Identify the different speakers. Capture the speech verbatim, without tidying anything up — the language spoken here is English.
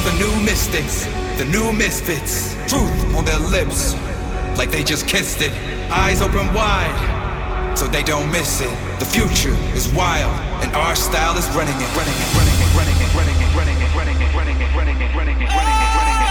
Speaker 1: the new mystics, the new misfits. Truth on their lips, like they just kissed it. Eyes open wide, so they don't miss it. The future is wild, and our style is running it, running it, running it, running it, running it, running it, running it, running it, running it, running it, running it, running it.